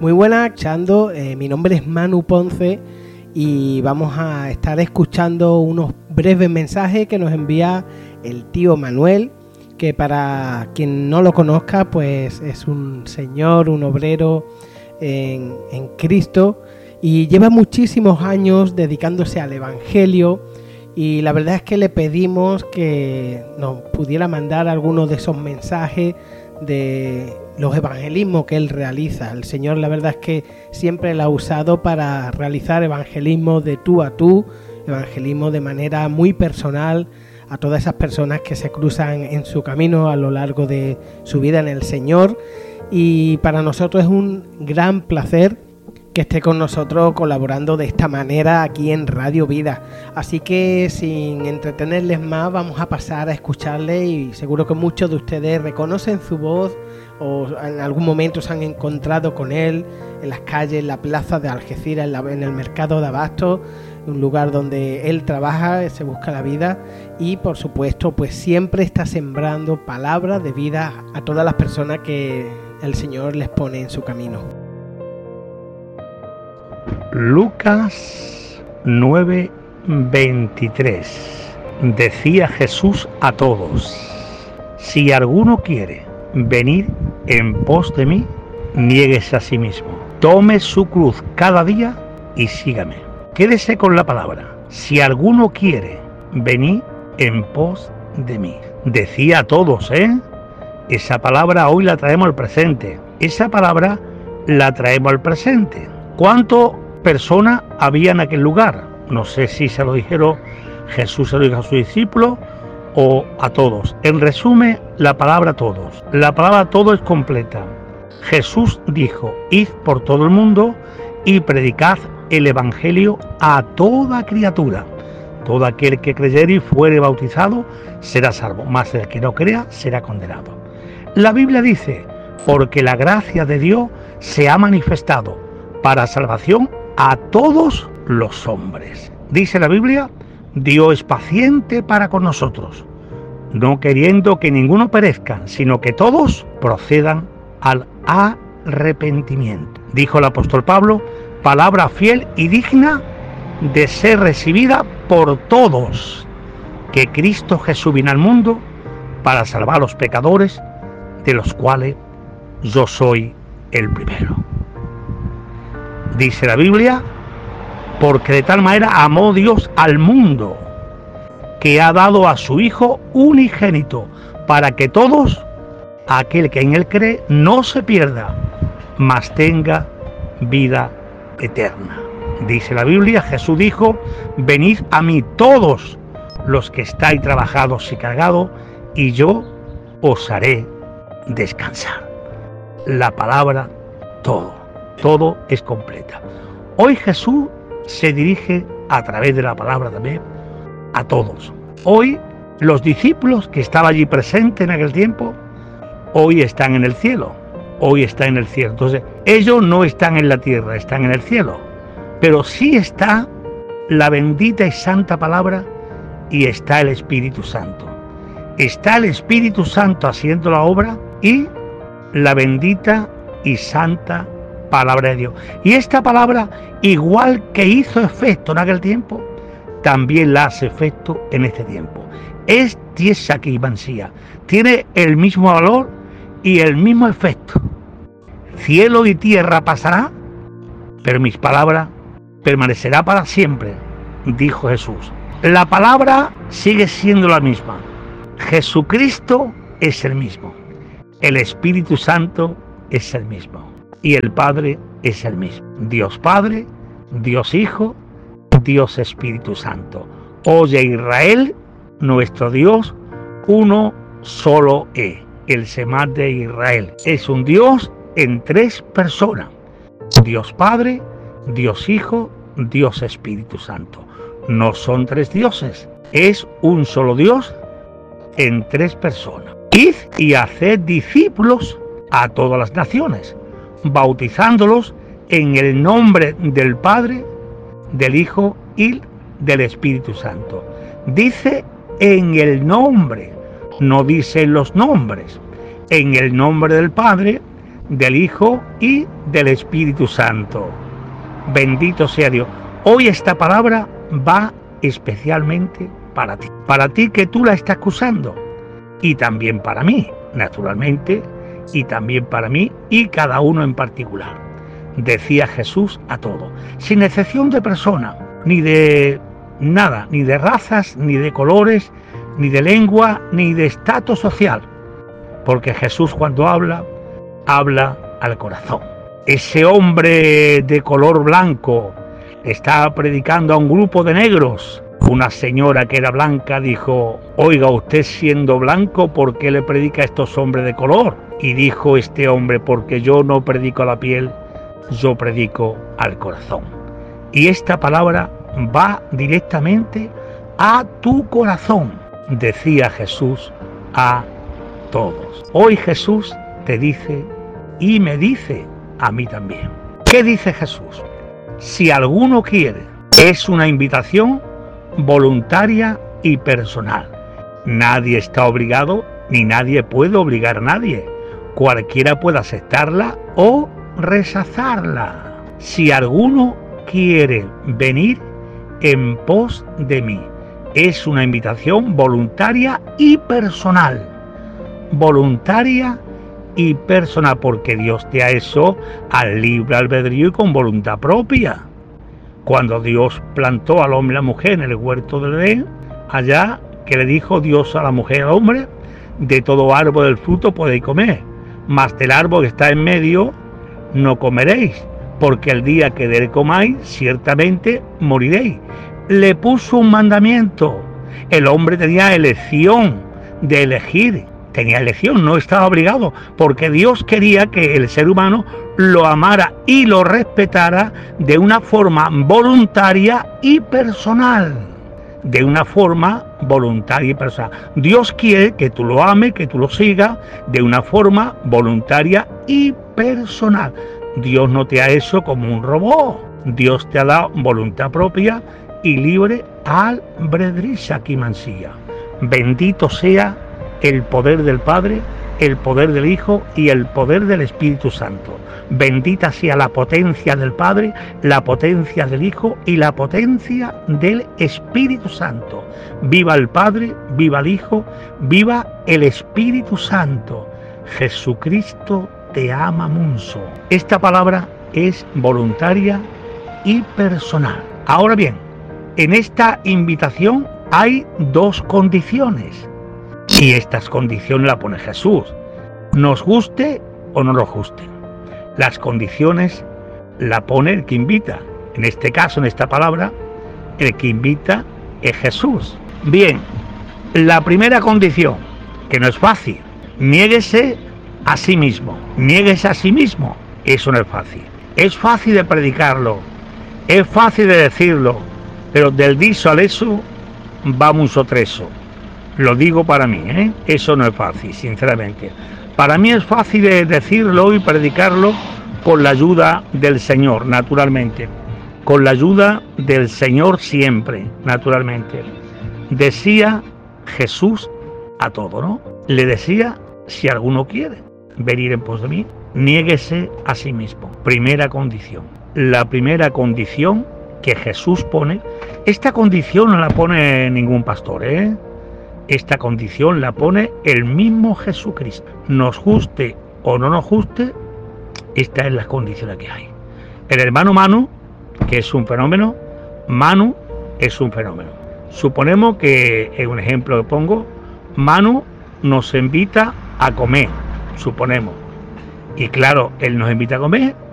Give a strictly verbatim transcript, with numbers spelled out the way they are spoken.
Muy buenas, Chando. Eh, mi nombre es Manu Ponce y vamos a estar escuchando unos breves mensajes que nos envía el tío Manuel, que para quien no lo conozca, pues es un señor, un obrero en, en Cristo y lleva muchísimos años dedicándose al Evangelio, y la verdad es que le pedimos que nos pudiera mandar algunos de esos mensajes de los evangelismos que él realiza. El Señor, la verdad es que siempre lo ha usado para realizar evangelismo de tú a tú, evangelismo de manera muy personal a todas esas personas que se cruzan en su camino a lo largo de su vida en el Señor. Y para nosotros es un gran placer que esté con nosotros colaborando de esta manera aquí en Radio Vida. Así que sin entretenerles más, vamos a pasar a escucharle, y seguro que muchos de ustedes reconocen su voz o en algún momento se han encontrado con él en las calles, en la plaza de Algeciras, en, la, en el mercado de Abastos, un lugar donde él trabaja, se busca la vida y por supuesto pues siempre está sembrando palabras de vida a todas las personas que el Señor les pone en su camino. Lucas nueve veintitrés. Decía Jesús a todos: si alguno quiere venir en pos de mí, niéguese a sí mismo, tome su cruz cada día y sígame. Quédese con la palabra: si alguno quiere venir en pos de mí. Decía a todos, ¿eh? Esa palabra hoy la traemos al presente. Esa palabra la traemos al presente. ¿Cuántas personas había en aquel lugar? No sé si se lo dijeron Jesús, se lo dijo a sus discípulos o a todos. En resumen, la palabra todos. La palabra todo es completa. Jesús dijo: id por todo el mundo y predicad el evangelio a toda criatura. Todo aquel que creyere y fuere bautizado será salvo, mas el que no crea será condenado. La Biblia dice: porque la gracia de Dios se ha manifestado para salvación a todos los hombres. Dice la Biblia: Dios es paciente para con nosotros, no queriendo que ninguno perezca, sino que todos procedan al arrepentimiento. Dijo el apóstol Pablo: palabra fiel y digna de ser recibida por todos, que Cristo Jesús vino al mundo para salvar a los pecadores, de los cuales yo soy el primero. Dice la Biblia: porque de tal manera amó Dios al mundo, que ha dado a su Hijo unigénito, para que todos, aquel que en él cree, no se pierda, mas tenga vida eterna. Dice la Biblia: Jesús dijo: venid a mí todos los que estáis trabajados y cargados, y yo os haré descansar. La palabra todo. Todo es completa. Hoy Jesús se dirige a través de la palabra también a todos. Hoy los discípulos que estaban allí presentes en aquel tiempo, hoy están en el cielo. Hoy están en el cielo. Entonces, ellos no están en la tierra, están en el cielo. Pero sí está la bendita y santa palabra y está el Espíritu Santo. Está el Espíritu Santo haciendo la obra y la bendita y santa palabra de Dios. Y esta palabra, igual que hizo efecto en aquel tiempo, también la hace efecto en este tiempo. Es tiesa que Ivansía. Tiene el mismo valor y el mismo efecto. Cielo y tierra pasará, pero mis palabras permanecerá para siempre, dijo Jesús. La palabra sigue siendo la misma. Jesucristo es el mismo. El Espíritu Santo es el mismo. Y el Padre es el mismo. Dios Padre, Dios Hijo, Dios Espíritu Santo. Oye Israel, nuestro Dios, uno solo es. El Semad de Israel. Es un Dios en tres personas. Dios Padre, Dios Hijo, Dios Espíritu Santo. No son tres dioses. Es un solo Dios en tres personas. Id y haced discípulos a todas las naciones, bautizándolos en el nombre del Padre, del Hijo y del Espíritu Santo. Dice en el nombre, no dice los nombres. En el nombre del Padre, del Hijo y del Espíritu Santo. Bendito sea Dios. Hoy esta palabra va especialmente para ti. Para ti que tú la estás usando. Y también para mí, naturalmente, y también para mí y cada uno en particular. Decía Jesús a todo, sin excepción de persona, ni de nada, ni de razas, ni de colores, ni de lengua, ni de estatus social. Porque Jesús cuando habla, habla al corazón. Ese hombre de color blanco estaba predicando a un grupo de negros. Una señora que era blanca dijo, oiga, usted siendo blanco, ¿por qué le predica a estos hombres de color? Y dijo este hombre, porque yo no predico a la piel, yo predico al corazón. Y esta palabra va directamente a tu corazón, decía Jesús a todos. Hoy Jesús te dice y me dice a mí también. ¿Qué dice Jesús? Si alguno quiere, es una invitación voluntaria y personal. Nadie está obligado, ni nadie puede obligar a nadie. Cualquiera puede aceptarla o rechazarla. Si alguno quiere venir en pos de mí, es una invitación voluntaria y personal. Voluntaria y personal, porque Dios te ha hecho al libre albedrío y con voluntad propia. Cuando Dios plantó al hombre y a la mujer en el huerto del Edén, allá que le dijo Dios a la mujer y al hombre, de todo árbol del fruto podéis comer, mas del árbol que está en medio no comeréis, porque el día que de él comáis, ciertamente moriréis. Le puso un mandamiento. El hombre tenía elección de elegir, tenía elección, no estaba obligado, porque Dios quería que el ser humano lo amara y lo respetara de una forma voluntaria y personal. De una forma voluntaria y personal. Dios quiere que tú lo ames, que tú lo sigas de una forma voluntaria y personal. Dios no te ha hecho como un robot. Dios te ha dado voluntad propia y libre albedrío, aquí mansía. Bendito sea el poder del Padre, el poder del Hijo y el poder del Espíritu Santo. Bendita sea la potencia del Padre, la potencia del Hijo y la potencia del Espíritu Santo. Viva el Padre, viva el Hijo, viva el Espíritu Santo. Jesucristo te ama mucho. Esta palabra es voluntaria y personal. Ahora bien, en esta invitación hay dos condiciones. Y estas condiciones las pone Jesús. Nos guste o no nos guste. Las condiciones la pone el que invita. En este caso, en esta palabra, el que invita es Jesús. Bien, la primera condición, que no es fácil, niéguese a sí mismo. Niéguese a sí mismo. Eso no es fácil. Es fácil de predicarlo, es fácil de decirlo, pero del dicho al hecho va mucho trecho. Lo digo para mí, ¿eh? Eso no es fácil, sinceramente. Para mí es fácil de decirlo y predicarlo con la ayuda del Señor, naturalmente. Con la ayuda del Señor siempre, naturalmente. Decía Jesús a todo, ¿no? Le decía, si alguno quiere venir en pos de mí, niéguese a sí mismo. Primera condición. La primera condición que Jesús pone, esta condición no la pone ningún pastor, ¿eh? Esta condición la pone el mismo Jesucristo. Nos guste o no nos guste, esta es la condición que hay. El hermano Manu, que es un fenómeno, Manu es un fenómeno. Suponemos que, en un ejemplo que pongo, Manu nos invita a comer, suponemos. Y claro, él nos invita a comer